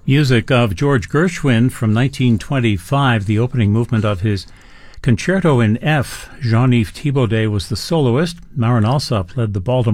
Music of George Gershwin from 1925, the opening movement of his Concerto in F. Jean-Yves Thibaudet was the soloist. Marin Alsop led the Baltimore